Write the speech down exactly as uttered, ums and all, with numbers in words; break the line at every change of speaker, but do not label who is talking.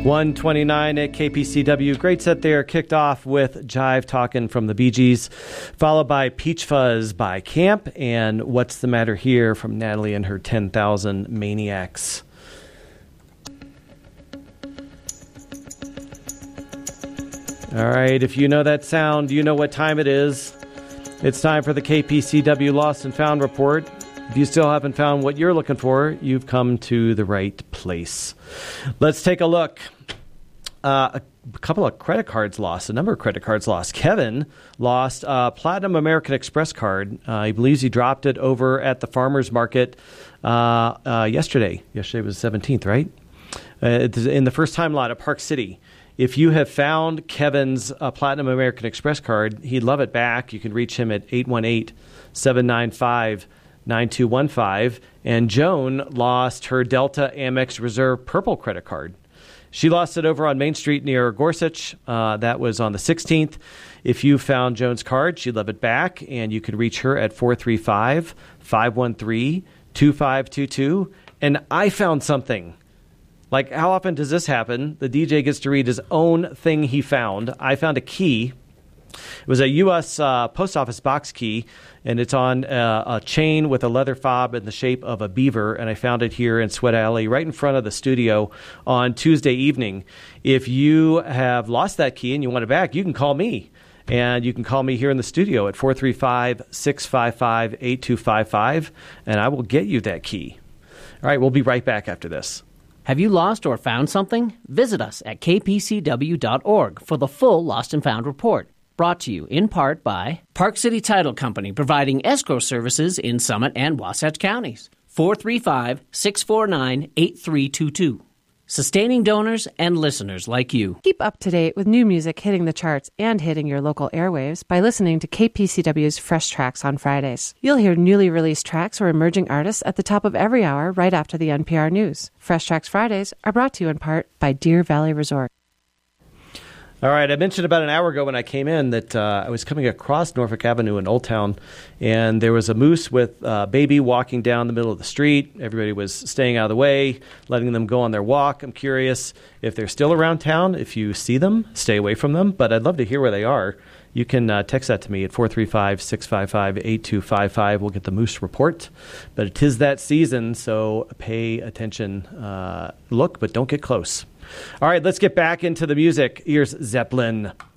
one twenty-nine at K P C W. Great set there. Kicked off with Jive Talkin' from the Bee Gees, followed by Peach Fuzz by Camp, and What's the Matter Here from Natalie and her ten thousand Maniacs. All right, if you know that sound, you know what time it is. It's time for the K P C W Lost and Found Report. If you still haven't found what you're looking for, you've come to the right place. Let's take a look. Uh, a couple of credit cards lost, a number of credit cards lost. Kevin lost a Platinum American Express card. Uh, he believes he dropped it over at the farmer's market uh, uh, yesterday. Yesterday was the seventeenth, right? Uh, in the first time lot at Park City. If you have found Kevin's uh, Platinum American Express card, he'd love it back. You can reach him at eight one eight, seven nine five, nine two one five. And Joan lost her Delta Amex Reserve Purple credit card. She lost it over on Main Street near Gorsuch. Uh, that was on the sixteenth. If you found Joan's card, she'd love it back. And you can reach her at four three five, five one three, two five two two. And I found something. Like, how often does this happen? The D J gets to read his own thing he found. I found a key. It was a U S uh, post office box key, and it's on uh, a chain with a leather fob in the shape of a beaver, and I found it here in Sweat Alley right in front of the studio on Tuesday evening. If you have lost that key and you want it back, you can call me, and you can call me here in the studio at four three five, six five five, eight two five five, and I will get you that key. All right, we'll be right back after this.
Have you lost or found something? Visit us at k p c w dot org for the full Lost and Found report. Brought to you in part by Park City Title Company, providing escrow services in Summit and Wasatch counties. four three five, six four nine, eight three two two. Sustaining donors and listeners like you.
Keep up to date with new music hitting the charts and hitting your local airwaves by listening to K P C W's Fresh Tracks on Fridays. You'll hear newly released tracks or emerging artists at the top of every hour right after the N P R News. Fresh Tracks Fridays are brought to you in part by Deer Valley Resort.
All right, I mentioned about an hour ago when I came in that uh, I was coming across Norfolk Avenue in Old Town, and there was a moose with a baby walking down the middle of the street. Everybody was staying out of the way, letting them go on their walk. I'm curious if they're still around town. If you see them, stay away from them, but I'd love to hear where they are. You can uh, text that to me at four three five, six five five, eight two five five. We'll get the moose report. But it is that season, so pay attention. Uh, look, but don't get close. All right, let's get back into the music. Here's Zeppelin.